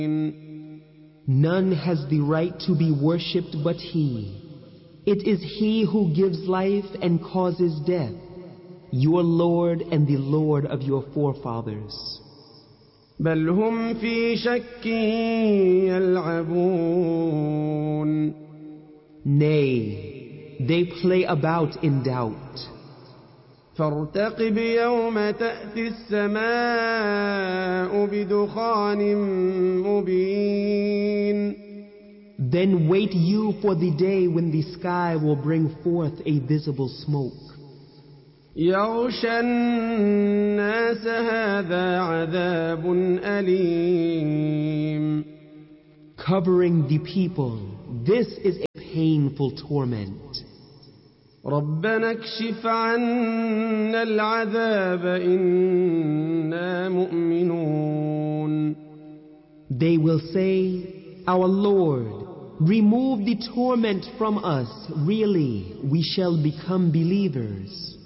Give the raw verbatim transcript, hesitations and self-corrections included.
None has the right to be worshipped but He. It is He who gives life and causes death, your Lord and the Lord of your forefathers. بل هم في شك يلعبون. Nay, they play about in doubt. فارتقب يوم تأتي السماء بدخان مبين. Then wait you for the day when the sky will bring forth a visible smoke. يغشى الناس هذا عذاب أليم. Covering the people, this is a painful torment. ربنا اكشف عنا العذاب إنا مؤمنون. They will say, Our Lord, remove the torment from us. Really, we shall become believers.